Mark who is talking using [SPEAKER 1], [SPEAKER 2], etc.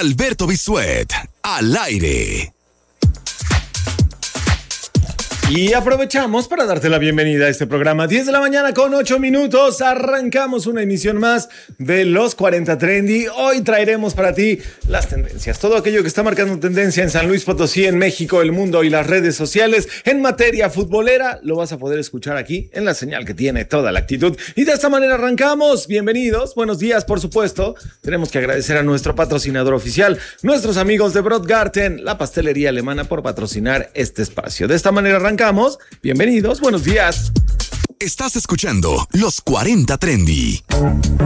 [SPEAKER 1] Alberto Bisuet, al aire.
[SPEAKER 2] Y aprovechamos para darte la bienvenida a este programa. 10 de la mañana con 8 minutos. Arrancamos una emisión más de Los 40 Trendy. Hoy traeremos para ti las tendencias. Todo aquello que está marcando tendencia en San Luis Potosí, en México, el mundo y las redes sociales. En materia futbolera, lo vas a poder escuchar aquí en la señal que tiene toda la actitud. Y de esta manera arrancamos. Bienvenidos. Buenos días, por supuesto. Tenemos que agradecer a nuestro patrocinador oficial, nuestros amigos de Brotgarten, la pastelería alemana, por patrocinar este espacio. De esta manera arrancamos. Bienvenidos, buenos días.
[SPEAKER 1] Estás escuchando Los 40 Trendy.